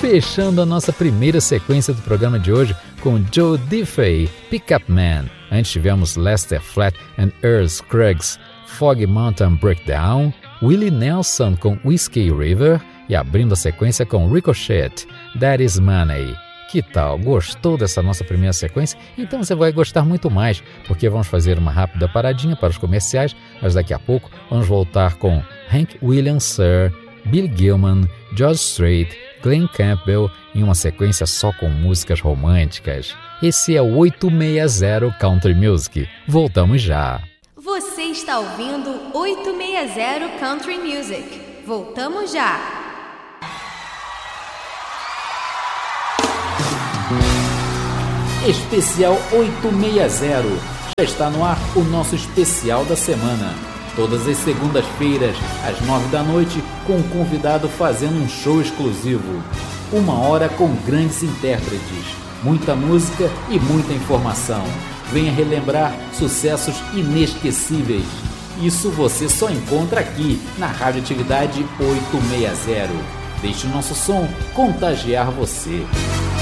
fechando a nossa primeira sequência do programa de hoje com Joe Diffie, Pick Up Man. Antes tivemos Lester Flatt and Earl Scruggs, Foggy Mountain Breakdown, Willie Nelson com Whiskey River e abrindo a sequência com Ricochet, That Is Money. Que tal? Gostou dessa nossa primeira sequência? Então você vai gostar muito mais, porque vamos fazer uma rápida paradinha para os comerciais, mas daqui a pouco vamos voltar com Hank Williams Sr., Bill Gilman, George Strait, Glenn Campbell em uma sequência só com músicas românticas. Esse é o 860 Country Music. Voltamos já. Você está ouvindo 860 Country Music. Voltamos já. Especial 860. Já está no ar o nosso especial da semana. Todas as segundas-feiras, às 9 da noite, com um convidado fazendo um show exclusivo. 1 hora com grandes intérpretes, muita música e muita informação. Venha relembrar sucessos inesquecíveis. Isso você só encontra aqui na Radioatividade 860. Deixe o nosso som contagiar você.